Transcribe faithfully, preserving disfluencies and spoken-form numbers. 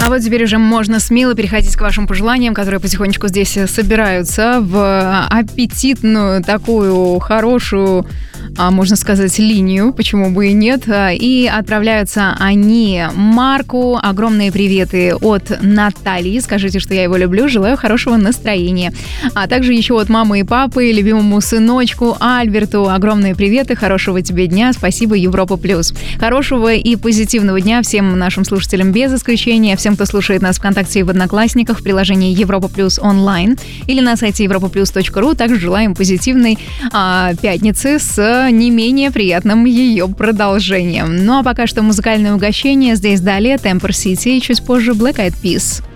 А вот теперь уже можно смело переходить к вашим пожеланиям, которые потихонечку здесь собираются в аппетитную, такую хорошую, можно сказать, линию, почему бы и нет. И отправляются они Марку. Огромные приветы от Натальи. Скажите, что я его люблю. Желаю хорошего настроения. А также еще от мамы и папы, любимому сыночку Альберту. Огромные приветы. Хорошего тебе дня. Спасибо, Европа Плюс. Хорошего и позитивного дня всем нашим слушателям без исключения. Всем, кто слушает нас ВКонтакте и в Одноклассниках, в приложении Европа Плюс онлайн или на сайте европа плюс точка ру. Также желаем позитивной а, пятницы с не менее приятным ее продолжением. Ну а пока что музыкальное угощение. Здесь далее Temper City и чуть позже Black Eyed Peas.